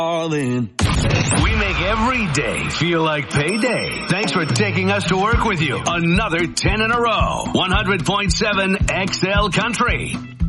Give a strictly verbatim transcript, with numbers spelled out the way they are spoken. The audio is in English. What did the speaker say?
Darling. We make every day feel like payday. Thanks for taking us to work with you. Another ten in a row. one hundred point seven X L Country.